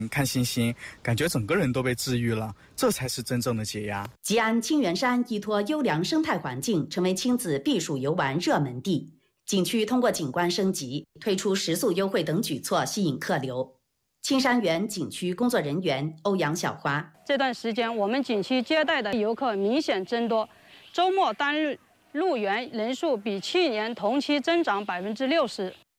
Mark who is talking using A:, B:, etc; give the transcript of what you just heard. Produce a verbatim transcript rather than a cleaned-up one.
A: 看星星，感觉整个人都被治愈了，这才是真正的解压。
B: 吉安清源山依托优良生态环境，成为亲子避暑游玩热门地。景区通过景观升级、推出食宿优惠等举措，吸引客流。青山园景区工作人员欧阳小花：
C: 这段时间，我们景区接待的游客明显增多，周末单日入园人数比去年同期增长百分之六十。